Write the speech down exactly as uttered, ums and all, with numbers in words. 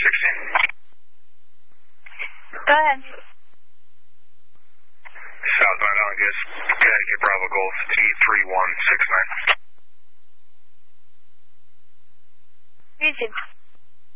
sixteen. Go ahead. Southbound August, Connecticut Bravo Golf T three one six nine. You too.